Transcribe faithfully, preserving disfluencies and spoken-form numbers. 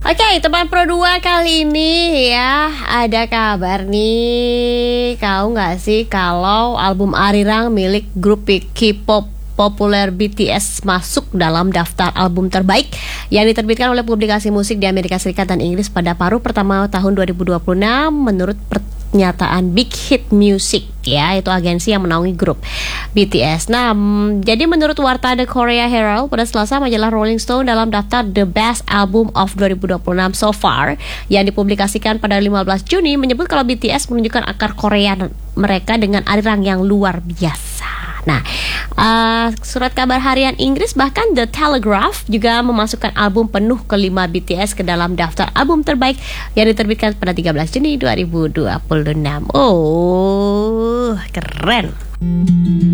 Oke, teman Pro dua kali ini ya ada kabar nih. Kau nggak sih kalau album Arirang milik grup K-pop populer B T S masuk dalam daftar album terbaik yang diterbitkan oleh publikasi musik di Amerika Serikat dan Inggris pada paruh pertama tahun dua ribu dua puluh enam menurut pernyataan Big Hit Music, ya, itu agensi yang menaungi grup B T S. Nah, mm, jadi menurut warta The Korea Herald pada Selasa, majalah Rolling Stone dalam daftar The Best Album of dua ribu dua puluh enam so far yang dipublikasikan pada lima belas Juni menyebut kalau B T S menunjukkan akar Korea mereka dengan arirang yang luar biasa. Nah, uh, surat kabar harian Inggris bahkan The Telegraph juga memasukkan album penuh kelima B T S ke dalam daftar album terbaik yang diterbitkan pada tiga belas Juni dua ribu dua puluh enam. Oh, keren.